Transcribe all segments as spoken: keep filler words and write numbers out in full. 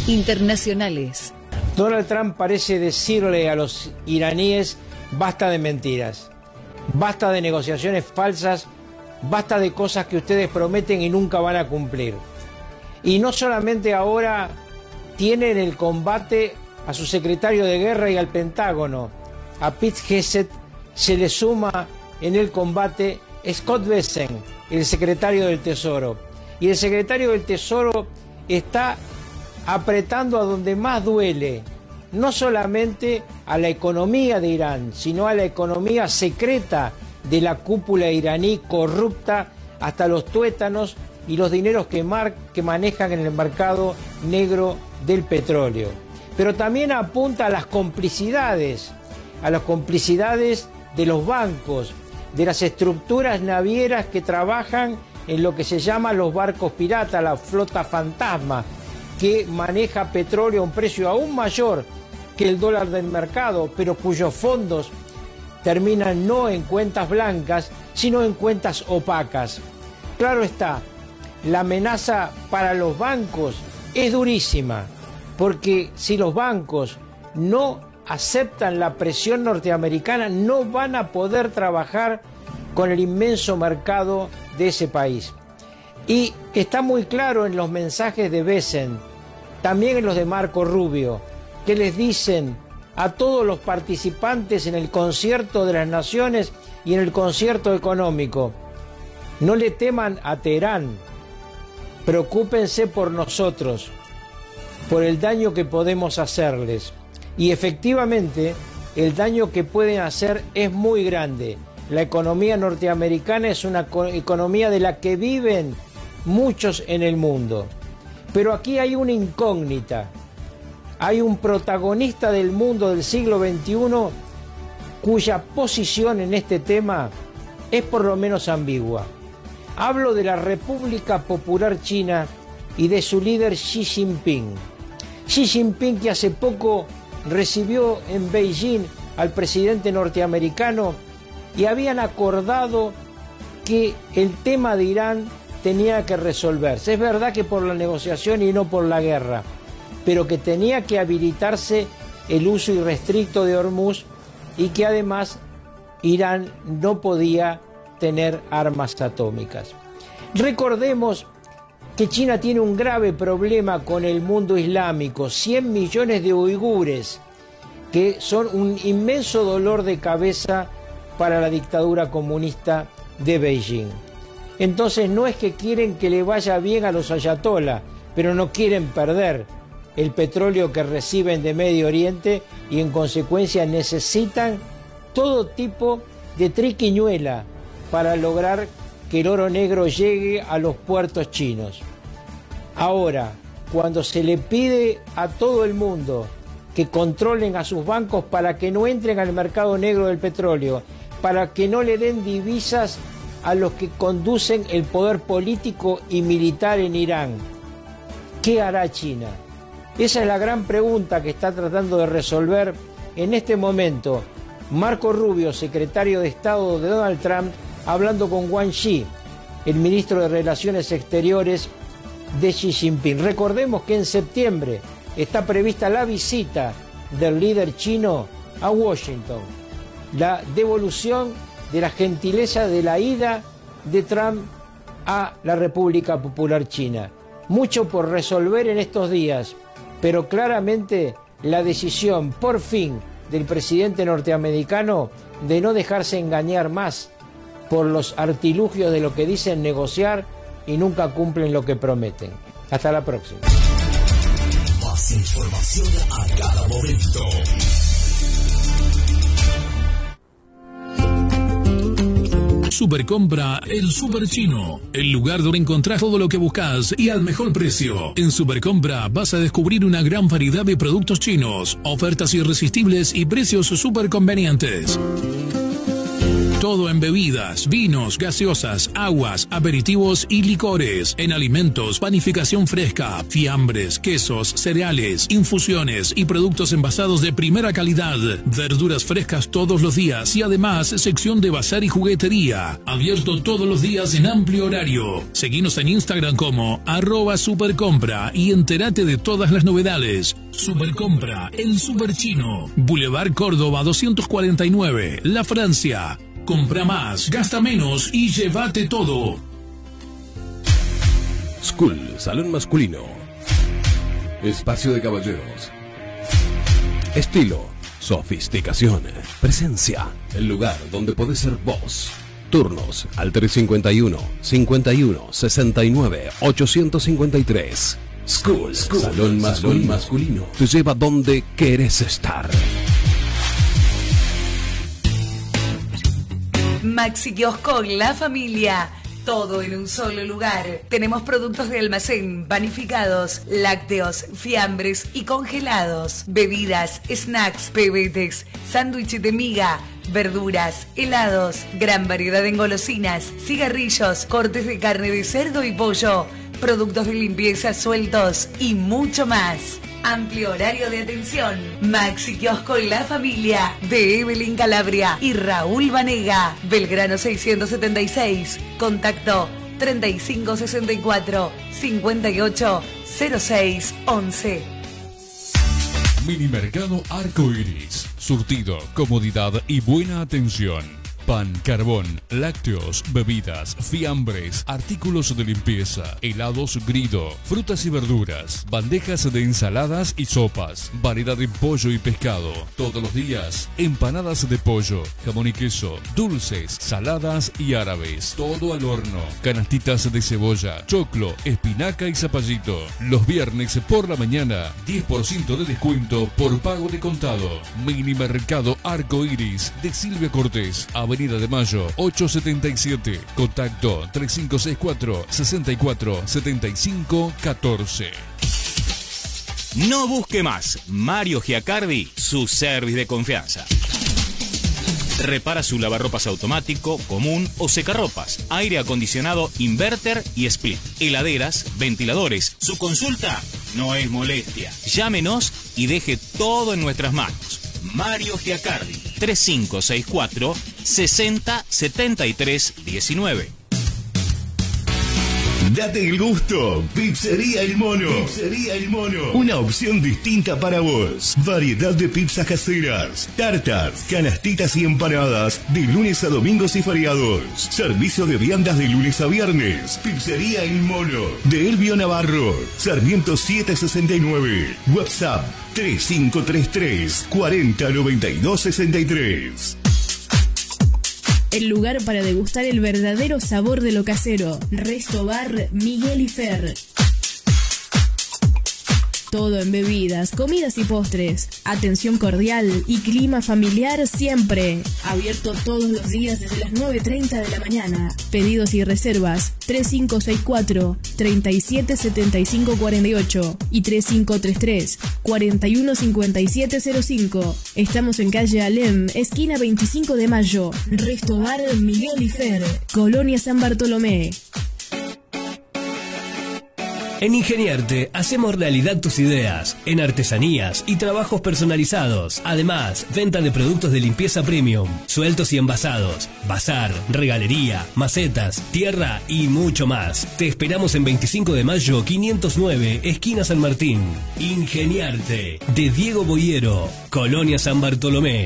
Internacionales. Donald Trump parece decirle a los iraníes: basta de mentiras, basta de negociaciones falsas, basta de cosas que ustedes prometen y nunca van a cumplir. Y no solamente ahora tiene en el combate a su secretario de guerra y al Pentágono, a Pete Hegseth, se le suma en el combate Scott Bessent, el secretario del Tesoro. Y el secretario del Tesoro está apretando a donde más duele, no solamente a la economía de Irán, sino a la economía secreta de la cúpula iraní corrupta hasta los tuétanos y los dineros que, mar que manejan en el mercado negro del petróleo. Pero también apunta a las complicidades, a las complicidades de los bancos, de las estructuras navieras que trabajan en lo que se llama los barcos piratas, la flota fantasma, que maneja petróleo a un precio aún mayor que el dólar del mercado, pero cuyos fondos terminan no en cuentas blancas, sino en cuentas opacas. Claro está, la amenaza para los bancos es durísima, porque si los bancos no aceptan la presión norteamericana, no van a poder trabajar con el inmenso mercado de ese país. Y está muy claro en los mensajes de Bessent, también en los de Marco Rubio, que les dicen a todos los participantes en el concierto de las naciones y en el concierto económico: no le teman a Teherán, preocúpense por nosotros, por el daño que podemos hacerles. Y efectivamente, el daño que pueden hacer es muy grande. La economía norteamericana es una economía de la que viven muchos en el mundo. Pero aquí hay una incógnita. Hay un protagonista del mundo del siglo veintiuno cuya posición en este tema es por lo menos ambigua. Hablo de la República Popular China y de su líder Xi Jinping. Xi Jinping, que hace poco recibió en Beijing al presidente norteamericano y habían acordado que el tema de Irán tenía que resolverse. Es verdad que por la negociación y no por la guerra, pero que tenía que habilitarse el uso irrestricto de Hormuz y que además Irán no podía tener armas atómicas. Recordemos que China tiene un grave problema con el mundo islámico, cien millones de uigures, que son un inmenso dolor de cabeza para la dictadura comunista de Beijing. Entonces no es que quieren que le vaya bien a los ayatolás, pero no quieren perder el petróleo que reciben de Medio Oriente y en consecuencia necesitan todo tipo de triquiñuela para lograr que el oro negro llegue a los puertos chinos. Ahora, cuando se le pide a todo el mundo que controlen a sus bancos para que no entren al mercado negro del petróleo, para que no le den divisas a los que conducen el poder político y militar en Irán, ¿qué hará China? Esa es la gran pregunta que está tratando de resolver en este momento Marco Rubio, secretario de Estado de Donald Trump, hablando con Wang Yi, el ministro de Relaciones Exteriores de Xi Jinping. Recordemos que en septiembre está prevista la visita del líder chino a Washington, la devolución de la gentileza de la ida de Trump a la República Popular China. Mucho por resolver en estos días, pero claramente la decisión, por fin, del presidente norteamericano de no dejarse engañar más por los artilugios de lo que dicen negociar y nunca cumplen lo que prometen. Hasta la próxima. Más información a cada momento. Supercompra El Super Chino, el lugar donde encontrás todo lo que buscas y al mejor precio. En Supercompra vas a descubrir una gran variedad de productos chinos, ofertas irresistibles y precios súper convenientes. Todo en bebidas, vinos, gaseosas, aguas, aperitivos y licores. En alimentos, panificación fresca, fiambres, quesos, cereales, infusiones y productos envasados de primera calidad. Verduras frescas todos los días y además sección de bazar y juguetería. Abierto todos los días en amplio horario. Seguinos en Instagram como arroba supercompra y entérate de todas las novedades. Supercompra, el Superchino. Boulevard Córdoba doscientos cuarenta y nueve, La Francia. Compra más, gasta menos y llévate todo. School, salón masculino. Espacio de caballeros. Estilo, sofisticación, presencia. El lugar donde podés ser vos. Turnos al tres cincuenta y uno, cincuenta y uno, sesenta y nueve, ochocientos cincuenta y tres. School, School salón, masculino. salón masculino. Te lleva donde querés estar. Maxi Kiosco La Familia. Todo en un solo lugar. Tenemos productos de almacén, panificados, lácteos, fiambres y congelados. Bebidas, snacks, pebetes, sándwiches de miga, verduras, helados, gran variedad de engolosinas, cigarrillos, cortes de carne de cerdo y pollo, productos de limpieza sueltos y mucho más. Amplio horario de atención. Maxi Kiosco La Familia de Evelyn Calabria y Raúl Vanega. Belgrano seiscientos setenta y seis. Contacto treinta y cinco sesenta y cuatro, cincuenta y ocho, cero seis once. Minimercado Arco Iris. Surtido, comodidad y buena atención. Pan, carbón, lácteos, bebidas, fiambres, artículos de limpieza, helados Grido, frutas y verduras, bandejas de ensaladas y sopas, variedad de pollo y pescado. Todos los días, empanadas de pollo, jamón y queso, dulces, saladas y árabes. Todo al horno. Canastitas de cebolla, choclo, espinaca y zapallito. Los viernes por la mañana, diez por ciento de descuento por pago de contado. Mini Mercado Arco Iris de Silvia Cortés, Avenida de Mayo, ochocientos setenta y siete. Contacto tres cinco seis cuatro, sesenta y cuatro, setenta y cinco, catorce. No busque más. Mario Giacardi, su service de confianza. Repara su lavarropas automático, común o secarropas, aire acondicionado, inverter y split, heladeras, ventiladores. Su consulta no es molestia. Llámenos y deje todo en nuestras manos. Mario Giacardi, tres cinco seis cuatro, sesenta, setenta y tres, diecinueve. Date el gusto. Pizzería El Mono. Pizzería El Mono. Una opción distinta para vos. Variedad de pizzas caseras, tartas, canastitas y empanadas de lunes a domingos y feriados. Servicio de viandas de lunes a viernes. Pizzería El Mono. De Elvio Navarro. Sarmiento setecientos sesenta y nueve. WhatsApp tres cinco tres tres, cuarenta, noventa y dos, sesenta y tres. El lugar para degustar el verdadero sabor de lo casero. Resto Bar Miguel y Fer. Todo en bebidas, comidas y postres. Atención cordial y clima familiar siempre. Abierto todos los días desde las nueve y treinta de la mañana. Pedidos y reservas tres cinco seis cuatro, treinta y siete, setenta y cinco, cuarenta y ocho y tres cinco tres tres, cuarenta y uno, cincuenta y siete cero cinco. Estamos en calle Alem, esquina veinticinco de mayo. Resto Bar Miguel y Fer, Colonia San Bartolomé. En Ingeniarte hacemos realidad tus ideas en artesanías y trabajos personalizados. Además, venta de productos de limpieza premium, sueltos y envasados, bazar, regalería, macetas, tierra y mucho más. Te esperamos en veinticinco de mayo quinientos nueve, esquina San Martín. Ingeniarte, de Diego Boyero, Colonia San Bartolomé.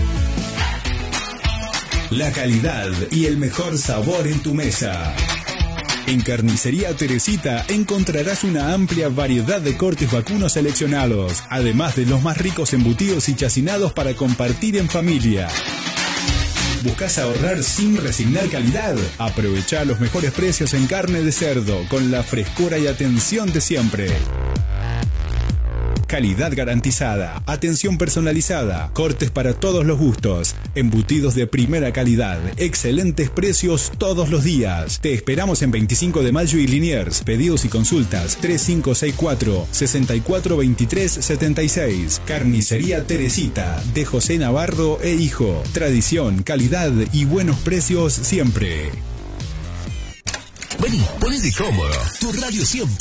La calidad y el mejor sabor en tu mesa. En Carnicería Teresita encontrarás una amplia variedad de cortes vacunos seleccionados, además de los más ricos embutidos y chacinados para compartir en familia. ¿Buscas ahorrar sin resignar calidad? Aprovecha los mejores precios en carne de cerdo, con la frescura y atención de siempre. calidad garantizada, atención personalizada, cortes para todos los gustos, embutidos de primera calidad, excelentes precios todos los días. Te esperamos en veinticinco de mayo y Liniers. Pedidos y consultas tres cinco seis cuatro, seis cuatro dos tres siete seis. Carnicería Teresita, de José Navarro e Hijo. Tradición, calidad y buenos precios siempre. Vení, ponete cómodo. Tu radio siempre